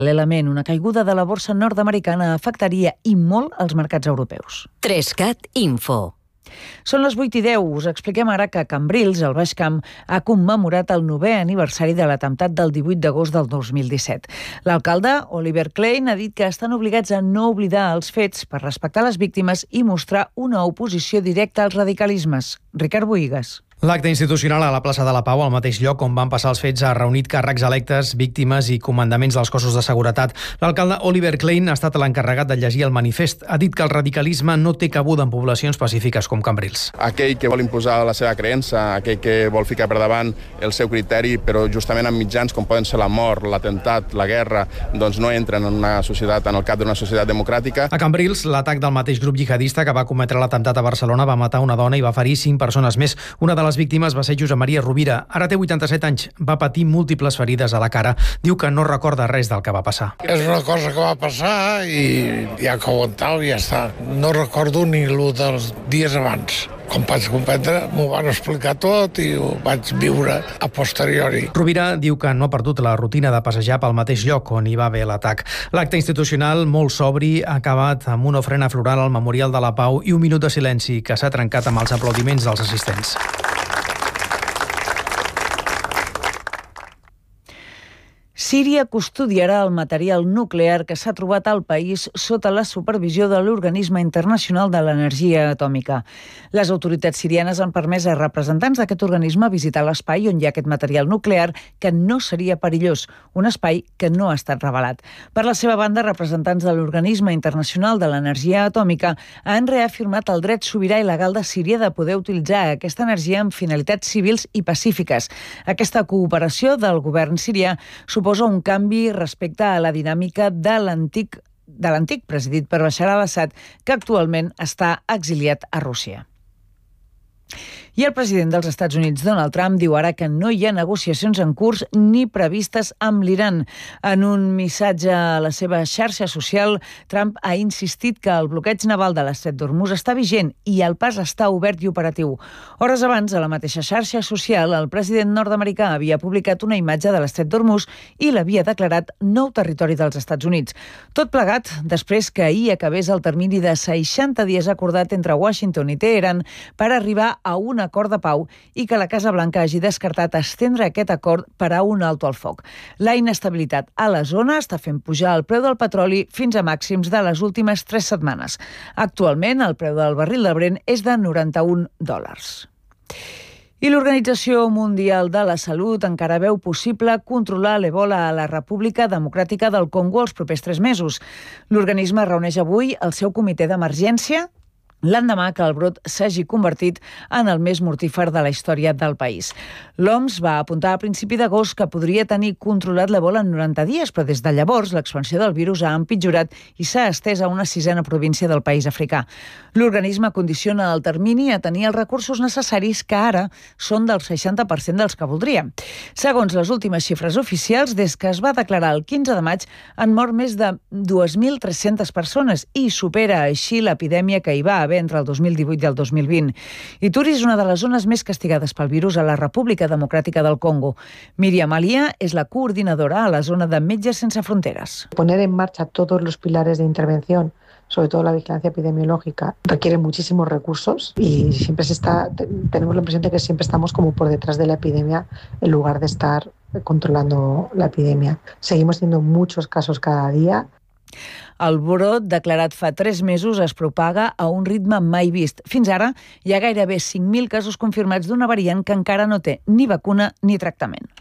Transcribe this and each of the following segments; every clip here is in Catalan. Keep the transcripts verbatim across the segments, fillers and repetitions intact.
Paral·lelament, una caiguda de la borsa nord-americana afectaria i molt els mercats europeus. Trescat Info. Són les vuit i deu. Us expliquem ara que Cambrils, al Baix Camp, ha commemorat el novè aniversari de l'atemptat del divuit d'agost del dos mil disset. L'alcalde, Oliver Klein, ha dit que estan obligats a no oblidar els fets per respectar les víctimes i mostrar una oposició directa als radicalismes. Ricard Bohigas. L'acte institucional a la plaça de la Pau, al mateix lloc on van passar els fets, ha reunit càrrecs electes, víctimes i comandaments dels cossos de seguretat. L'alcalde Oliver Klein ha estat l'encarregat de llegir el manifest. Ha dit que el radicalisme no té cabuda en poblacions pacífiques com Cambrils. Aquell que vol imposar la seva creença, aquell que vol ficar per davant el seu criteri, però justament amb mitjans com poden ser la mort, l'atemptat, la guerra, doncs no entren en una societat, en el cap d'una societat democràtica. A Cambrils, l'atac del mateix grup jihadista que va cometre l'atemptat a Barcelona va matar una dona i va ferir cinc persones més. Una de les víctimes va ser Josep Maria Rovira. Ara té vuitanta-set anys. Va patir múltiples ferides a la cara. Diu que no recorda res del que va passar. És una cosa que va passar i ja que ho aguantau i ja està. No recordo ni el dels dies abans. Com vaig comprendre, m'ho van explicar tot i ho vaig viure a posteriori. Rovira diu que no ha perdut la rutina de passejar pel mateix lloc on hi va haver l'atac. L'acte institucional, molt sobri, ha acabat amb una ofrena floral al Memorial de la Pau i un minut de silenci que s'ha trencat amb els aplaudiments dels assistents. Síria custodiarà el material nuclear que s'ha trobat al país sota la supervisió de l'Organisme Internacional de l'Energia Atòmica. Les autoritats sirianes han permès a representants d'aquest organisme visitar l'espai on hi ha aquest material nuclear que no seria perillós, un espai que no ha estat revelat. Per la seva banda, representants de l'Organisme Internacional de l'Energia Atòmica han reafirmat el dret sobirà i legal de Síria de poder utilitzar aquesta energia amb finalitats civils i pacífiques. Aquesta cooperació del govern sirià suposa un canvi respecte a la dinàmica de l'antic de l'antic presidit per Bashar al-Assad, que actualment està exiliat a Rússia. I el president dels Estats Units, Donald Trump, diu ara que no hi ha negociacions en curs ni previstes amb l'Iran. En un missatge a la seva xarxa social, Trump ha insistit que el bloqueig naval de l'estret d'Hormuz està vigent i el pas està obert i operatiu. Hores abans, a la mateixa xarxa social, el president nord-americà havia publicat una imatge de l'estret d'Hormuz i l'havia declarat nou territori dels Estats Units. Tot plegat després que ahir acabés el termini de seixanta dies acordat entre Washington i Teheran per arribar a un acord de pau i que la Casa Blanca hagi descartat estendre aquest acord per a un alto al foc. La inestabilitat a la zona està fent pujar el preu del petroli fins a màxims de les últimes tres setmanes. Actualment, el preu del barril de Brent és de noranta-un dòlars. I l'Organització Mundial de la Salut encara veu possible controlar l'Ebola a la República Democràtica del Congo els propers tres mesos. L'organisme reuneix avui el seu comitè d'emergència l'endemà que el brot s'hagi convertit en el més mortífer de la història del país. L'O M S va apuntar a principi d'agost que podria tenir controlat l'Ebola en noranta dies, però des de llavors l'expansió del virus ha empitjorat i s'ha estès a una sisena província del país africà. L'organisme condiciona el termini a tenir els recursos necessaris que ara són del seixanta per cent dels que voldria. Segons les últimes xifres oficials, des que es va declarar el quinze de maig han mort més de dues mil tres-centes persones i supera així l'epidèmia que hi va haver entre el dos mil divuit i el dos mil vint. Ituri és una de les zones més castigades pel virus a la República Democràtica del Congo. Míriam Alia és la coordinadora a la zona de Metges Sense Fronteras. Poner en marcha todos los pilares de intervención, sobre todo la vigilancia epidemiológica, requiere muchísimos recursos y siempre se está, tenemos la impresión de que siempre estamos como por detrás de la epidemia en lugar de estar controlando la epidemia. Seguimos teniendo muchos casos cada día. El brot, declarat fa tres mesos, es propaga a un ritme mai vist. Fins ara hi ha gairebé cinc mil casos confirmats d'una variant que encara no té ni vacuna ni tractament.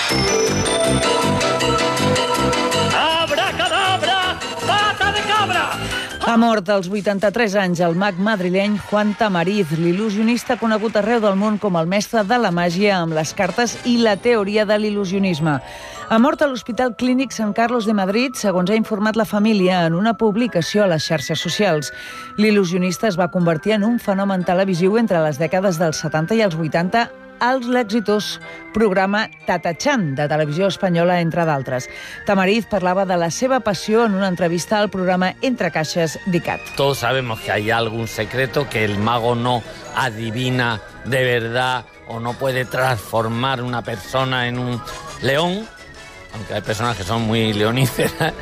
Abracadabra, pata de cabra! Ha mort als vuitanta-tres anys el mag madrileny Juan Tamariz, l'il·lusionista conegut arreu del món com el mestre de la màgia amb les cartes i la teoria de l'il·lusionisme. Ha mort a l'Hospital Clínic Sant Carlos de Madrid, segons ha informat la família en una publicació a les xarxes socials. L'il·lusionista es va convertir en un fenomen televisiu entre les dècades dels setanta i els vuitanta als l'exitós programa Tatachan, de Televisió Espanyola, entre d'altres. Tamariz parlava de la seva passió en una entrevista al programa Entre Caixes d'ICAT. Todos sabemos que hay algún secreto, que el mago no adivina de verdad o no puede transformar una persona en un león, aunque hay personas que son muy leoníferas,